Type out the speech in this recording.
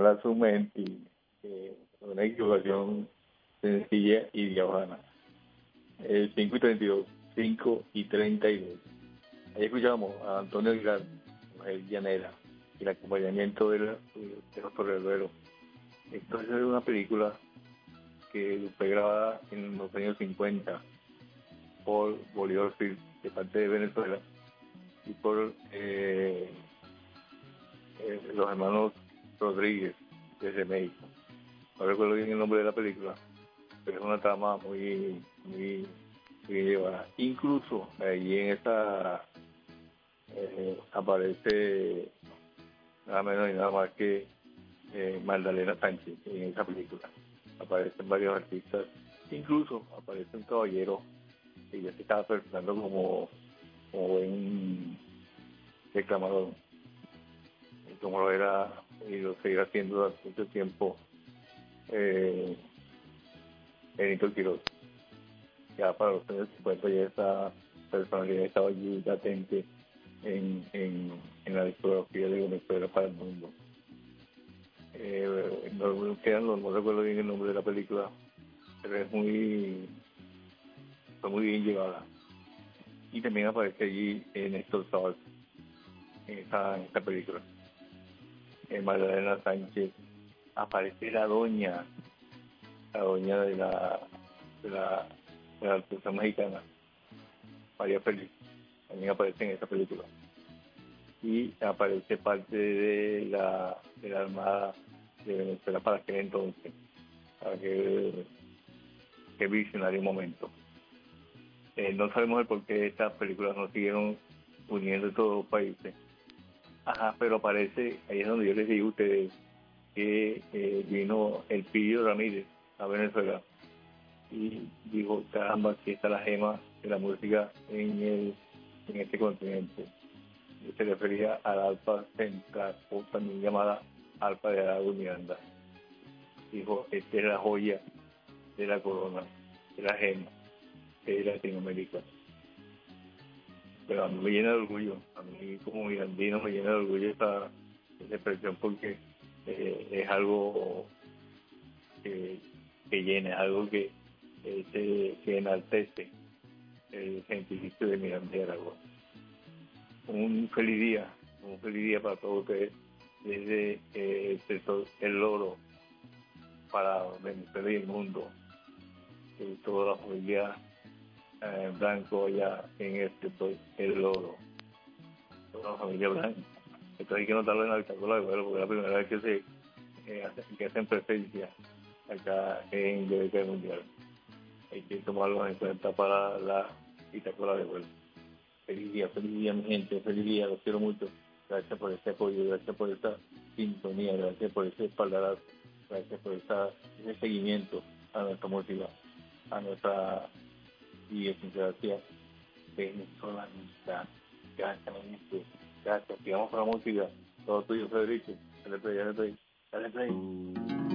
para su mente, una equivocación sencilla y diabólica. 5:32, 5:32. Ahí escuchamos a Antonio Aguilar, Mujer Llanera, y el acompañamiento de los Torrerueros. Esto es una película que fue grabada en los años 50 por Bolívar Field, de parte de Venezuela, y por los hermanos Rodríguez, desde México. No recuerdo bien el nombre de la película, pero es una trama muy, muy, muy llevada. Incluso allí en esta aparece nada menos y nada más que Magdalena Sánchez en esa película. Aparecen varios artistas, incluso aparece un caballero que ya se estaba presentando como buen declamador, como lo era y lo seguirá haciendo durante mucho tiempo Benito Quiroz. Ya para los años 50 ya esa personalidad estaba allí latente en la discografía de Venezuela para el mundo. No recuerdo bien el nombre de la película, pero fue muy bien llevada. Y también aparece allí Néstor Sabac en esta película. Magdalena Sánchez, aparece la doña de la artista mexicana, María Félix, también aparece en esta película. Y aparece parte de la Armada de Venezuela para aquel entonces, para aquel visionario momento. No sabemos el por qué estas películas no siguieron uniendo todos los países. Pero aparece, ahí es donde yo les digo a ustedes que vino el Pillo Ramírez a Venezuela y dijo, caramba, aquí está la gema de la música en este continente. Y se refería a la arpa central, o también llamada arpa de Aragua y Miranda. Dijo, esta es la joya de la corona, de la gema de Latinoamérica. Pero a mí me llena de orgullo, a mí como mirandino me llena de orgullo esa expresión, porque es algo que llena, es algo que enaltece el gentilicio de Miranda de Aragua. Un feliz día para todos ustedes, desde el sector El Loro para Venezuela y el mundo, y toda la familia Blanco allá en el sector El Loro, toda la familia Blanco. Esto hay que notarlo en la bitácora de vuelo, porque es la primera vez que hacen presencia acá en BBC Mundial. Hay que tomarlo en cuenta para la bitácora de vuelo. Feliz día, mi gente, feliz día, los quiero mucho. Gracias por este apoyo, gracias por esta sintonía, gracias por ese espaldarazo, gracias por ese seguimiento a nuestra música, a nuestra idiosincrasia venezolana. Gracias, mi gente, gracias. Sigamos con la música, todo tuyo, Federico. Dale play.